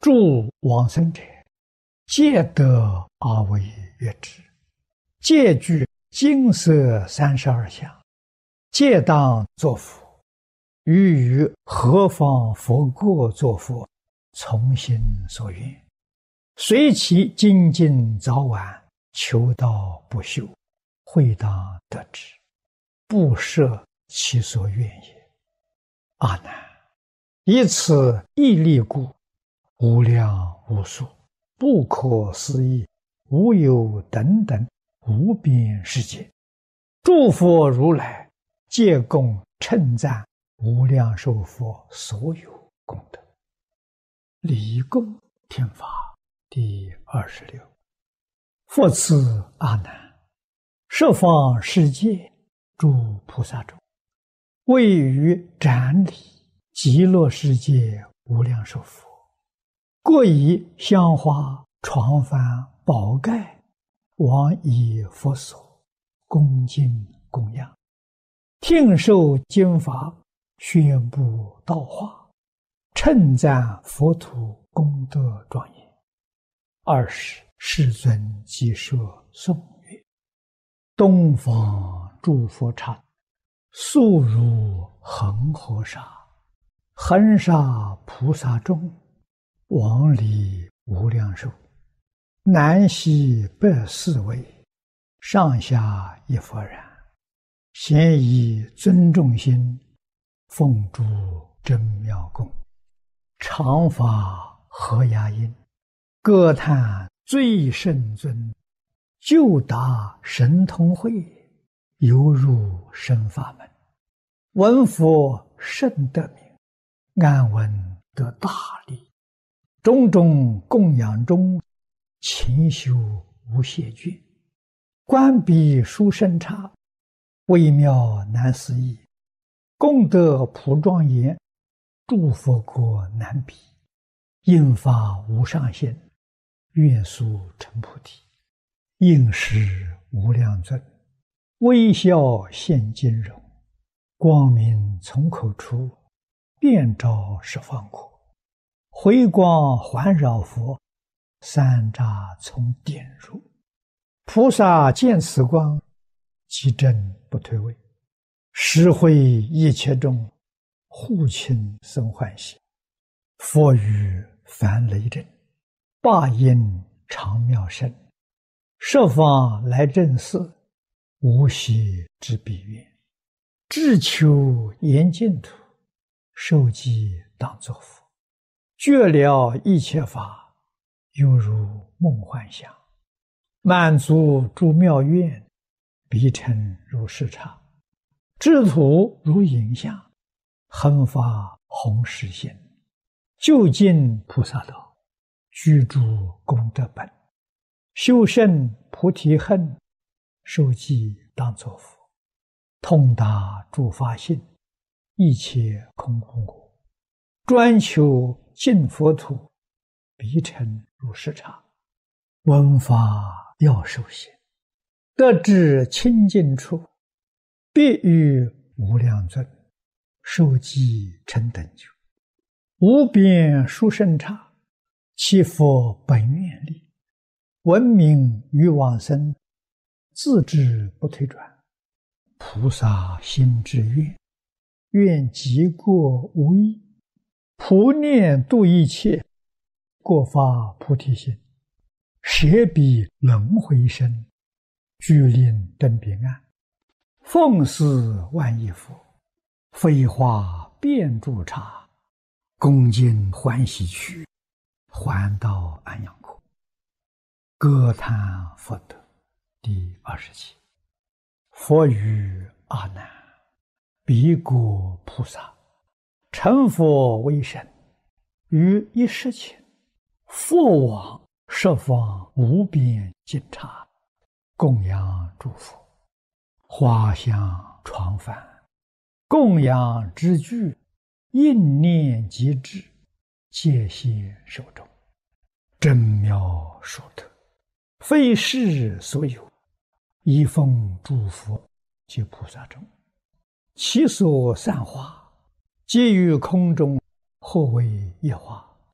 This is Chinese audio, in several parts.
诸往生者，皆得而为悦之，皆具金色32相，皆当作佛。于何方佛国作佛，从心所愿，随其精进早晚，求道不休，会当得之，不设其所愿也。阿难，以此一力故，无量无数不可思议无有等等无边世界，诸佛如来皆共称赞无量寿佛所有功德。礼供听法第26。复次阿难，十方世界诸菩萨中，位于展礼极乐世界无量寿佛，各以香花床幡宝盖往以佛所，恭敬供养，听受经法，宣布道化，称赞佛土功德庄严。20世尊即说颂曰：东方诸佛刹，速如恒河沙，恒沙菩萨众，往礼无量寿，南西北四位，上下一佛然，咸以尊重心，奉诸真妙供，常发和雅音，歌叹最胜尊，就达神通会，犹入深法门，闻佛甚得名，安闻得大利，种种供养中，勤修无懈倦，观彼殊胜刹，微妙难思议，功德普庄严，诸佛国难比，应发无上限，愿速成菩提，应时无量尊，微笑现金容，光明从口出，遍照十方国，回光环绕佛，三匝从点入，菩萨见此光，即正不退位，实会一切众，护亲生欢喜。佛语梵雷震，霸音常妙声，十方来正寺，无息之彼愿，志求严净土，受记当作佛，觉了一切法，犹如梦幻想，满足诸妙愿，彼尘如视刹，智土如影像，恒发弘誓心，究竟菩萨道，居住功德本，修胜菩提恨，受记当作佛，通达诸法性，一切空无我，专求净佛土，彼尘如视刹，闻法要受行，得至清净处，必与无量尊，受记成等觉，无边殊胜刹，其佛本愿力，闻名于往生，自知不退转，菩萨心之愿，愿极过无异，普念度一切，过发菩提心，舍彼轮回身，具令登彼岸，奉祀万亿佛，飞化遍诸刹，恭敬欢喜去，还到安养国。歌叹佛德第27。佛语阿难，彼国菩萨成佛为身，于一时前，复往十方无边尽刹，供养诸佛，花香床幡，供养之具，应念即至，戒现手中，真妙殊德，非世所有，一奉诸佛及菩萨中，其所散花，皆于空中，或为一花，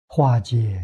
化解